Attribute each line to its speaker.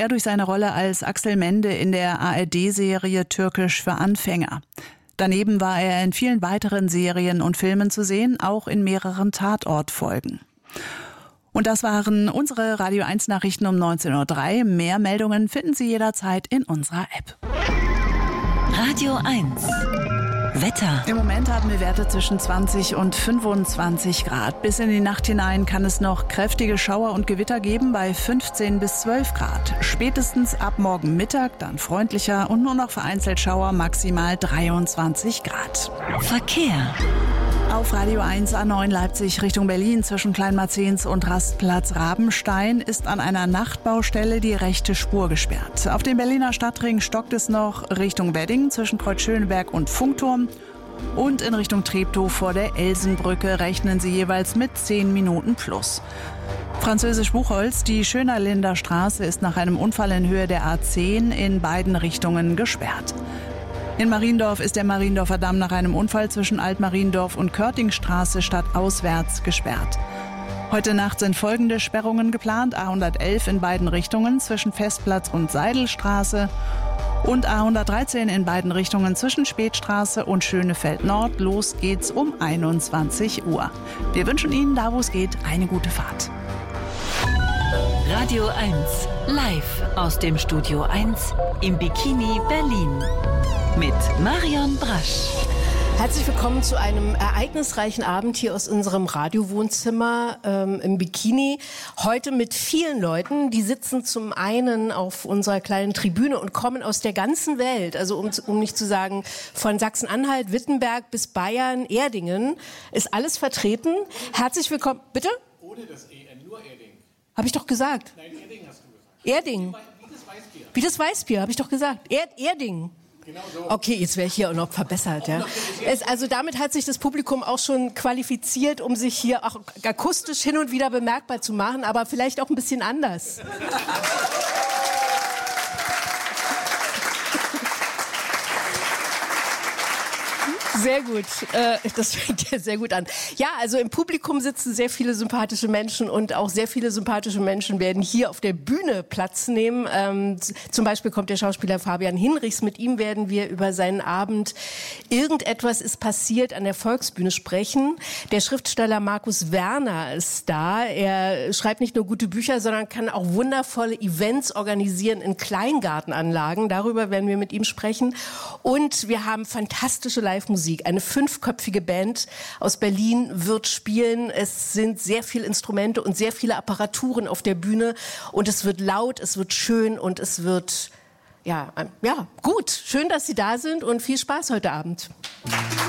Speaker 1: er durch seine Rolle als Axel Mende in der ARD-Serie Türkisch für Anfänger. Daneben war er in vielen weiteren Serien und Filmen zu sehen, auch in mehreren Tatort-Folgen. Und das waren unsere Radio 1 Nachrichten um 19:03 Uhr. Mehr Meldungen finden Sie jederzeit in unserer App.
Speaker 2: Radio 1 Wetter.
Speaker 1: Im Moment haben wir Werte zwischen 20 und 25 Grad. Bis in die Nacht hinein kann es noch kräftige Schauer und Gewitter geben bei 15 bis 12 Grad. Spätestens ab morgen Mittag dann freundlicher und nur noch vereinzelt Schauer, maximal 23 Grad.
Speaker 2: Verkehr.
Speaker 1: Auf Radio 1 A9 Leipzig Richtung Berlin zwischen Kleinmarzens und Rastplatz Rabenstein ist an einer Nachtbaustelle die rechte Spur gesperrt. Auf dem Berliner Stadtring stockt es noch Richtung Wedding zwischen Kreuz Schöneberg und Funkturm. Und in Richtung Treptow vor der Elsenbrücke rechnen Sie jeweils mit 10 Minuten plus. Französisch Buchholz, die Schönerlinder Straße ist nach einem Unfall in Höhe der A10 in beiden Richtungen gesperrt. In Mariendorf ist der Mariendorfer Damm nach einem Unfall zwischen Altmariendorf und Körtingstraße stadtauswärts gesperrt. Heute Nacht sind folgende Sperrungen geplant: A111 in beiden Richtungen zwischen Festplatz und Seidelstraße und A113 in beiden Richtungen zwischen Spätstraße und Schönefeld Nord. Los geht's um 21 Uhr. Wir wünschen Ihnen, da wo es geht, eine gute Fahrt.
Speaker 2: Radio 1 live aus dem Studio 1 im Bikini Berlin mit Marion Brasch.
Speaker 3: Herzlich willkommen zu einem ereignisreichen Abend hier aus unserem Radiowohnzimmer im Bikini. Heute mit vielen Leuten, die sitzen zum einen auf unserer kleinen Tribüne und kommen aus der ganzen Welt. Also um nicht zu sagen, von Sachsen-Anhalt, Wittenberg bis Bayern, Erdingen ist alles vertreten. Herzlich willkommen. Bitte?
Speaker 4: Ohne das EN, nur Erding.
Speaker 3: Habe ich doch gesagt.
Speaker 4: Nein, Erding hast du gesagt.
Speaker 3: Erding.
Speaker 4: Wie das Weißbier.
Speaker 3: Wie das Weißbier, habe ich doch gesagt. Erding.
Speaker 4: Genau so.
Speaker 3: Okay, jetzt wäre ich hier auch noch verbessert. Ja. Also damit hat sich das Publikum auch schon qualifiziert, um sich hier auch akustisch hin und wieder bemerkbar zu machen, aber vielleicht auch ein bisschen anders. Sehr gut, das fängt ja sehr gut an. Ja, also im Publikum sitzen sehr viele sympathische Menschen und auch sehr viele sympathische Menschen werden hier auf der Bühne Platz nehmen. Zum Beispiel kommt der Schauspieler Fabian Hinrichs. Mit ihm werden wir über seinen Abend "Irgendetwas ist passiert" an der Volksbühne sprechen. Der Schriftsteller Markus Werner ist da. Er schreibt nicht nur gute Bücher, sondern kann auch wundervolle Events organisieren in Kleingartenanlagen. Darüber werden wir mit ihm sprechen. Und wir haben fantastische Live-Musik. Eine 5-köpfige Band aus Berlin wird spielen. Es sind sehr viele Instrumente und sehr viele Apparaturen auf der Bühne. Und es wird laut, es wird schön und es wird, ja, gut. Schön, dass Sie da sind und viel Spaß heute Abend.